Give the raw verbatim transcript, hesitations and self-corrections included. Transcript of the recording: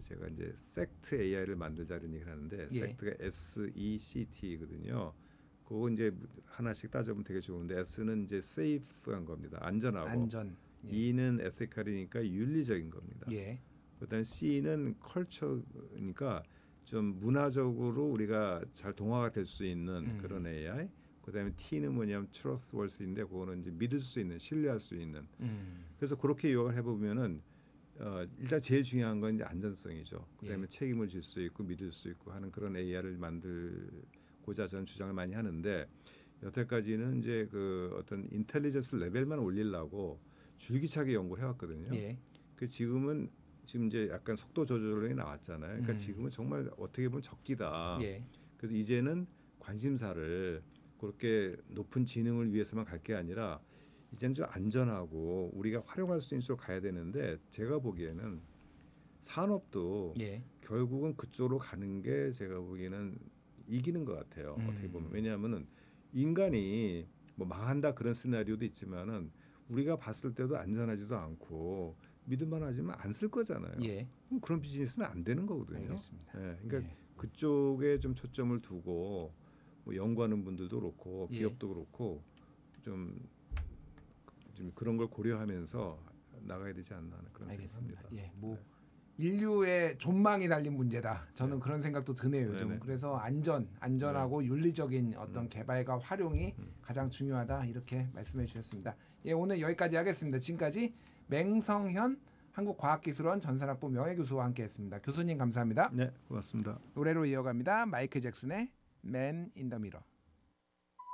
제가 이제 섹트 에이아이를 만들자 이런 얘기를 하는데 예. 섹트가 에스 이 씨 티거든요. 그거 이제 하나씩 따져보면 되게 좋은데 S는 이제 safe한 겁니다. 안전하고. 안전. 예. E는 ethical이니까 윤리적인 겁니다. 예. 그다음 C는 culture니까 좀 문화적으로 우리가 잘 동화가 될 수 있는 음. 그런 에이아이. 그다음에 T는 뭐냐면 trustworthy인데 그거는 이제 믿을 수 있는, 신뢰할 수 있는. 음. 그래서 그렇게 요약을 해보면은 어, 일단 제일 중요한 건 이제 안전성이죠. 그다음에 예. 책임을 질 수 있고 믿을 수 있고 하는 그런 에이아이를 만들고자 저는 주장을 많이 하는데 여태까지는 이제 그 어떤 인텔리전스 레벨만 올리려고 줄기차게 연구를 해왔거든요. 예. 그 지금은 지금 이제 약간 속도 조절이 나왔잖아요. 그러니까 음. 지금은 정말 어떻게 보면 적기다. 예. 그래서 이제는 관심사를 그렇게 높은 지능을 위해서만 갈 게 아니라 이제는 좀 안전하고 우리가 활용할 수 있는 쪽으로 가야 되는데 제가 보기에는 산업도 예. 결국은 그쪽으로 가는 게 제가 보기에는 이기는 것 같아요. 음. 어떻게 보면 왜냐하면은 인간이 뭐 망한다 그런 시나리오도 있지만은 우리가 봤을 때도 안전하지도 않고 믿을만하지만 안 쓸 거잖아요. 예. 그럼 그런 비즈니스는 안 되는 거거든요. 알겠습니다. 예, 그러니까 예. 그쪽에 좀 초점을 두고 뭐 연구하는 분들도 그렇고 예. 기업도 그렇고 좀, 좀 그런 걸 고려하면서 나가야 되지 않나 하는 그런 알겠습니다. 생각합니다. 예. 뭐 네. 인류의 존망이 달린 문제다. 저는 네. 그런 생각도 드네요. 요즘. 네네. 그래서 안전, 안전하고 윤리적인 어떤 음. 개발과 활용이 음. 가장 중요하다. 이렇게 말씀해 주셨습니다. 예, 오늘 여기까지 하겠습니다. 지금까지 맹성현 한국과학기술원 전산학부 명예교수와 함께했습니다. 교수님 감사합니다. 네, 고맙습니다. 노래로 이어갑니다. 마이클 잭슨의 Man in the Mirror.